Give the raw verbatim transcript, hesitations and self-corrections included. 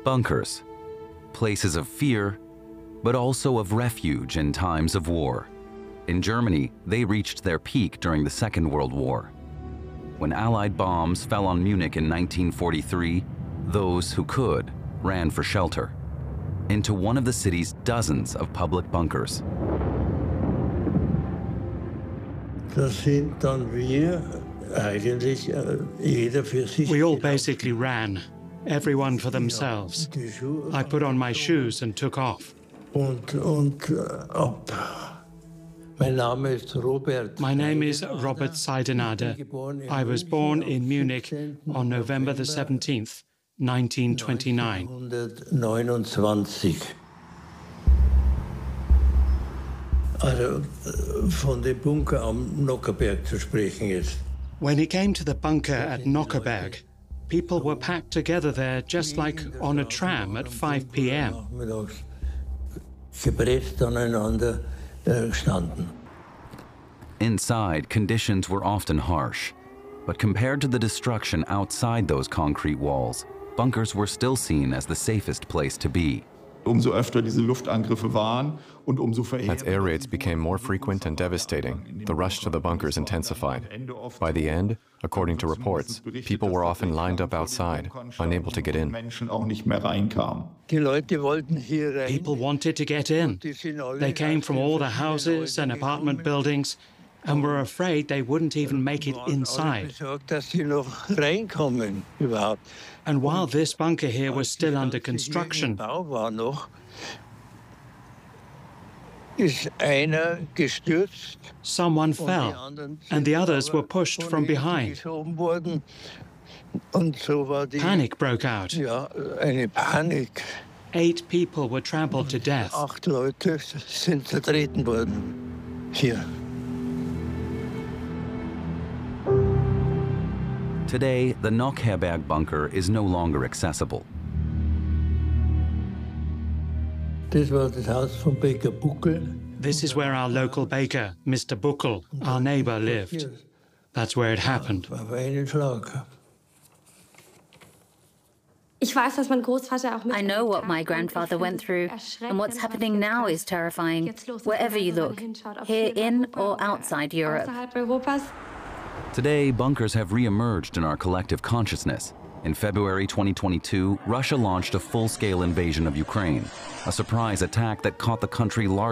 Bunkers, places of fear, but also of refuge in times of war. In Germany, they reached their peak during the Second World War. When Allied bombs fell on Munich in nineteen forty-three, those who could ran for shelter into one of the city's dozens of public bunkers. We all basically ran, everyone for themselves. I put on my shoes and took off. My name is Robert Seidenade. I was born in Munich on November the seventeenth, nineteen twenty-nine. When it came to the bunker at Nockherberg, people were packed together there just like on a tram at five p m Inside, conditions were often harsh, but compared to the destruction outside those concrete walls, bunkers were still seen as the safest place to be. Umso öfter diese Luftangriffe waren und umso As air raids became more frequent and devastating, the rush to the bunkers intensified. By the end, according to reports, people were often lined up outside, unable to get in. People wanted to get in. They came from all the houses and apartment buildings and were afraid they wouldn't even make it inside. And while this bunker here was still under construction, someone fell, and the others were pushed from behind. Panic broke out. Eight people were trampled to death. Today, the Nockherberg bunker is no longer accessible. This is where our local baker, Mister Buckel, our neighbor, lived. That's where it happened. I know what my grandfather went through, and what's happening now is terrifying, wherever you look, here in or outside Europe. Today, bunkers have re-emerged in our collective consciousness. In February twenty twenty-two, Russia launched a full-scale invasion of Ukraine, a surprise attack that caught the country largely